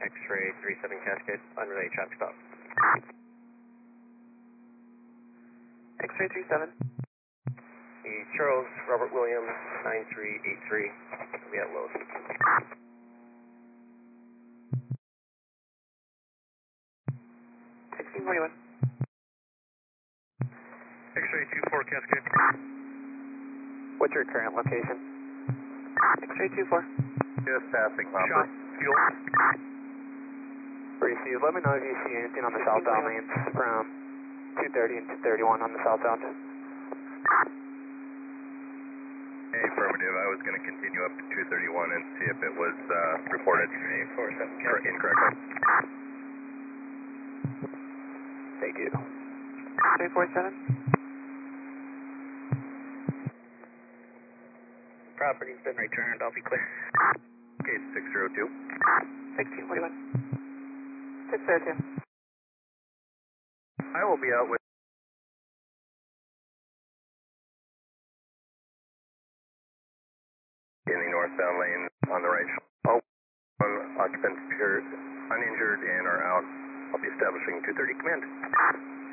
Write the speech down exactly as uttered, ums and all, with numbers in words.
X-ray three seven Cascade, unrelated traffic stop. X-ray three seven. The Charles Robert Williams nine three eight three, will be at Lowe's. sixteen forty-one. X-ray two four Cascade. What's your current location? X-ray two four. Just passing Hopper. Shot, fuel. Receive, let me know if you see anything on the southbound lanes from two thirty and two thirty-one on the southbound. Hey, affirmative. I was going to continue up to two thirty-one and see if it was uh, reported incorrect. Thank you. three four seven. Property's been returned. I'll be clear. Case six zero two. sixteen forty-one. six zero two. I will be out with in the northbound lane on the right. All one occupants uninjured and are out. I'll be establishing two thirty command.